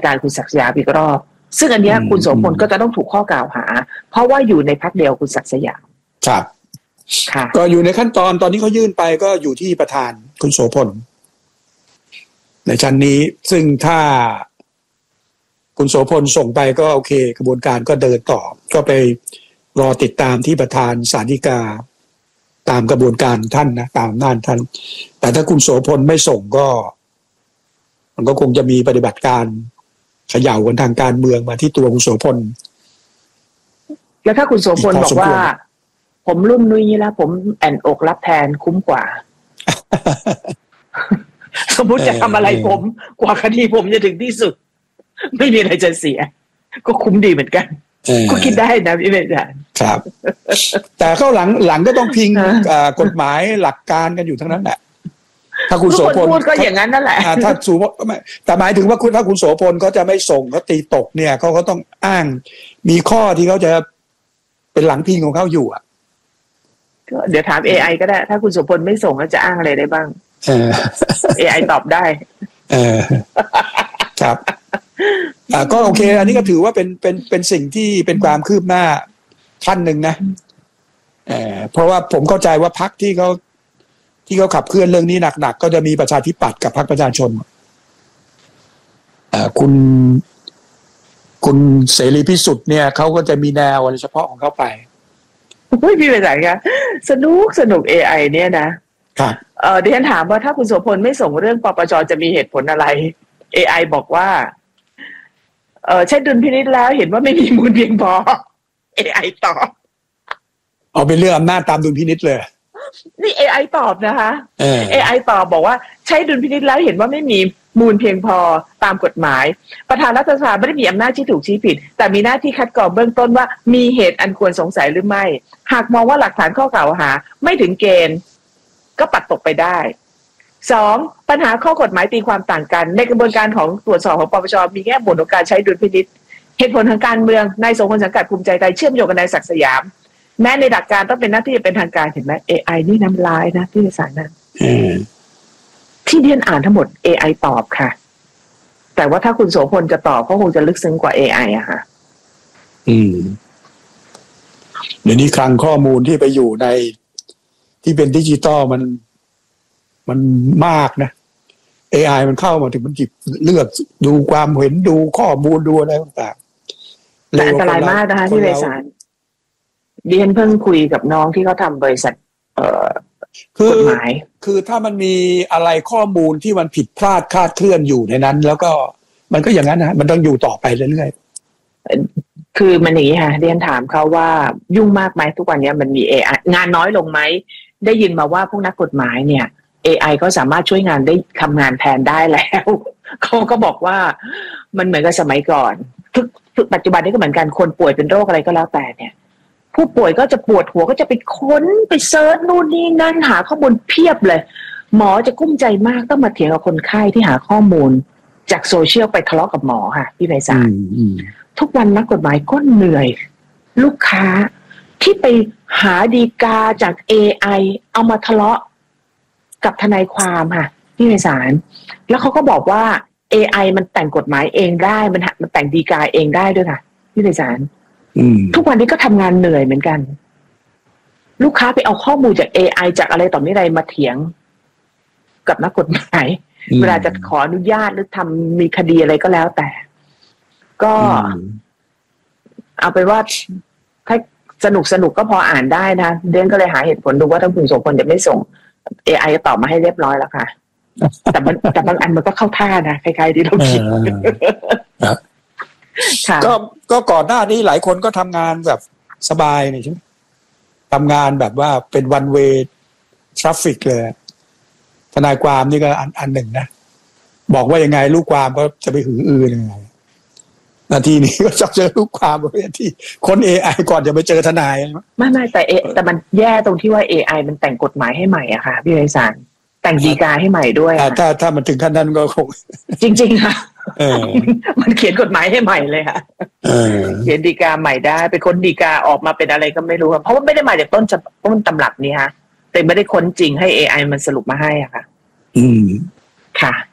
การคุณศักดิ์สยามอีกรอบซึ่งอันนี้คุณโสพลก็จะต้องถูกข้อกล่าวหาเพราะว่าอยู่ในพรรคเดียวคุณศักดิ์สยามครับก็อยู่ในขั้นตอนนี้เขายื่นไปก็อยู่ที่ประธานคุณโสพลในชั้นนี้ซึ่งถ้าคุณโสพลส่งไปก็โอเคกระบวนการก็เดินต่อก็ไปรอติดตามที่ประธานศาลฎีกาตามกระบวนการท่านนะตามอำนาจท่านแต่ถ้าคุณโสพลไม่ส่งก็มันก็คงจะมีปฏิบัติการเขย่ากันทางการเมืองมาที่ตัวคุณโสพลแล้วถ้าคุณโสพลบอกว่าผมรุ่นนุ้ยแล้วผมแอนอกรับแทนคุ้มกว่า สมมติจะทำอะไรผมกว่าคดีผมจะถึงที่สุดไม่มีอะไรจะเสียก็คุ้มดีเหมือนกันก็คิดได้นะพี่เบญจารครับแต่เข้าหลังก็ต้องพิงกฎหมายหลักการกันอยู่ทั้งนั้นแหละถ้าคุณโสพลพูดก็อย่างนั้นนั่นแหละถ้าสูงแต่หมายถึงว่าถ้าคุณโสพลเขาจะไม่ส่งเขาตีตกเนี่ยเขาก็ต้องอ้างมีข้อที่เขาจะเป็นหลังพิงของเขาอยู่อ่ะก็เดี๋ยวถาม AI ก็ได้ถ้าคุณโสพลไม่ส่งเขาจะอ้างอะไรได้บ้างAI ตอบได้ครับก็โอเคอันนี้ก็ถือว่าเป็นสิ่งที่เป็นความคืบหน้าขั้นหนึ่งนะเพราะว่าผมเข้าใจว่าพรรคที่เขาขับเคลื่อนเรื่องนี้หนักๆก็จะมีประชาธิปัตย์กับพรรคประชาชนคุณเสรีพิสุทธิ์เนี่ยเขาก็จะมีแนวเฉพาะของเขาไปพี่เป็นไงคะสนุก AI เนี่ยนะครับดิฉันถามว่าถ้าคุณโสพลไม่ส่งเรื่องปปชจะมีเหตุผลอะไร AI บอกว่าใช้ดุลพินิจแล้วเห็นว่าไม่มีมูลเพียงพอ AI ตอบเอาเป็นเรื่องอำนาจตามดุลพินิจเลยนี่ AI ตอบนะคะ AI ตอบบอกว่าใช้ดุลพินิจแล้วเห็นว่าไม่มีมูลเพียงพอตามกฎหมายประธานรัฐสภาไม่ได้มีอำนาจที่ถูกชี้ผิดแต่มีหน้าที่คัดกรองเบื้องต้นว่ามีเหตุอันควรสงสัยหรือไม่หากมองว่าหลักฐานข้อกล่าวหาไม่ถึงเกณฑ์ก็ปัดตกไปได้2ปัญหาข้อกฎหมายตีความต่างกันในกระบวนการของตรวจสอบของปปชมีแง่บทของการใช้ดุลพินิจเหตุผลทางการเมืองนายโสพลสังกัดภูมิใจไทยเชื่อมโยงกับนายศักดิ์สยามแม้ในหลักการต้องเป็นหน้าที่เป็นทางการเห็นไหม AI นี่น้ำลายนะที่ในสารนั้นที่เรียนอ่านทั้งหมด AI ตอบค่ะแต่ว่าถ้าคุณโสพลจะตอบเขาคงจะลึกซึ้งกว่า AI อะค่ะเดี๋ยวนี้คลังข้อมูลที่ไปอยู่ในที่เป็นดิจิตอลมันมากนะ AI มันเข้ามาถึงมันหยิบเลือกดูความเห็นดูข้อมูลดูอะไรต่างๆแต่อันตรายมากนะคะที่ในสารดิฉันเพิ่งคุยกับน้องที่เขาทำบริษัทกฎหมายคือถ้ามันมีอะไรข้อมูลที่มันผิดพลาดคลาดเคลื่อนอยู่ในนั้นแล้วก็มันก็อย่างนั้นนะมันต้องอยู่ต่อไปเรื่อยๆคือมันอย่างนี้ค่ะเรียนถามเขาว่ายุ่งมากไหมทุกวันนี้มันมี AI งานน้อยลงไหมได้ยินมาว่าพวกนักกฎหมายเนี่ย AI ก็สามารถช่วยงานได้ทำงานแทนได้แล้วเขาก็บอกว่ามันเหมือนกับสมัยก่อนปัจจุบันนี้ก็เหมือนกันคนป่วยเป็นโรคอะไรก็แล้วแต่เนี่ยผู้ป่วยก็จะปวดหัวก็จะไปค้นไปเซิร์ชนู่นนี่นั่นหาข้อมูลเพียบเลยหมอจะกุ้มใจมากต้องมาเถียงกับคนไข้ที่หาข้อมูลจากโซเชียลไปทะเลาะกับหมอค่ะพี่ไพศาลทุกวันนักกฎหมายก็เหนื่อยลูกค้าที่ไปหาฎีกาจาก AI เอามาทะเลาะกับทนายความค่ะพี่ไพศาลแล้วเขาก็บอกว่า AI มันแต่งกฎหมายเองได้มันแต่งฎีกาเองได้ด้วยค่ะพี่ไพศาลทุกวันนี้ก็ทำงานเหนื่อยเหมือนกันลูกค้าไปเอาข้อมูลจาก AI จากอะไรต่อไม่ไรมาเถียงกับนักกฎหมายเวลาจะขออนุญาตหรือทำมีคดีอะไรก็แล้วแต่ก็เอาไปว่าถ้าสนุกก็พออ่านได้นะเดนก็เลยหาเหตุผลดูว่าถ้าคุณโสพลจะไม่ส่ง AI จะตอบมาให้เรียบร้อยแล้วค่ะแต่บางอันมันก็เข้าท่านะคล้ายๆที่เราคิดก็ก่อนหน้านี้หลายคนก็ทำงานแบบสบายนี่ใช่ไหมทำงานแบบว่าเป็น one way traffic เลยทนายความนี่ก็อันหนึ่งนะบอกว่ายังไงลูกความก็จะไปหืออือยังไงนาทีนี้ก็จะเจอลูกความบนที่คน AI ก่อนจะไปเจอทนายไม่แต่มันแย่ตรงที่ว่า AI มันแต่งกฎหมายให้ใหม่อะค่ะพี่ไพศาลแต่งฎีกาให้ใหม่ด้วยถ้ามันถึงขั้นนั้นก็คงจริงๆค่ะมันเขียนกฎหมายให้ใหม่เลยค่ะเขียนฎีกาใหม่ได้เป็นคนฎีกาออกมาเป็นอะไรก็ไม่รู้เพราะว่าไม่ได้มาจากต้นตำรับนี้ฮะแต่ไม่ได้ค้นจริงให้ AI มันสรุปมาให้อ่ะค่ะค่ะ